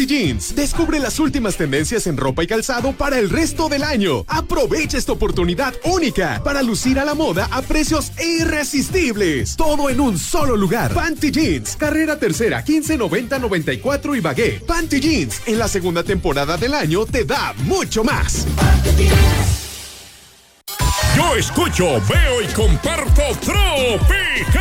Jeans. Descubre las últimas tendencias en ropa y calzado para el resto del año. Aprovecha esta oportunidad única para lucir a la moda a precios irresistibles. Todo en un solo lugar. Panty Jeans, carrera tercera, 1590-94 Ibagué. Panty Jeans, en la segunda temporada del año te da mucho más. Yo escucho, veo y comparto Tropical.